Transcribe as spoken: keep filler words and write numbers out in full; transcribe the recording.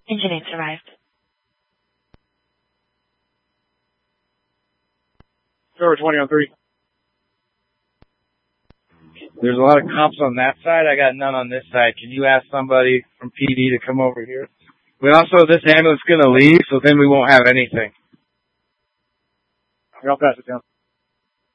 Intubates arrived. Trevor twenty on three. There's a lot of cops on that side. I got none on this side. Can you ask somebody from P D to come over here? We also, this ambulance is going to leave, so then we won't have anything. I'll pass it down.